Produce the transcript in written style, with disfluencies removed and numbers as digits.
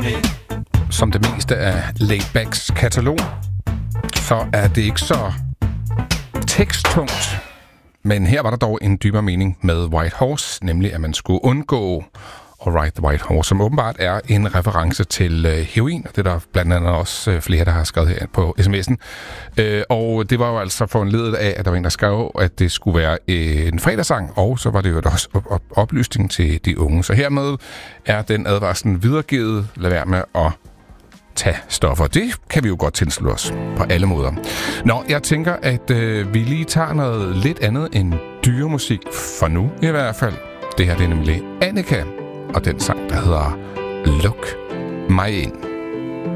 Som det meste af Laidbacks katalog, så er det ikke så teksttungt. Men her var der dog en dybere mening med White Horse, nemlig at man skulle undgå at ride the White Horse, som åbenbart er en reference til heroin, og det er der blandt andet også flere, der har skrevet her på sms'en. Og det var jo altså foranledet af, at der var en, der skrev, at det skulle være en fredagssang, og så var det jo også oplysning til de unge. Så hermed er den advarsel videregivet. Lad være med at tage stoffer. Det kan vi jo godt tilslutte os på alle måder. Nå, jeg tænker, at vi lige tager noget lidt andet end dyremusik, for nu i hvert fald. Det her det er nemlig Annika, og den sang, der hedder Look Mig Ind.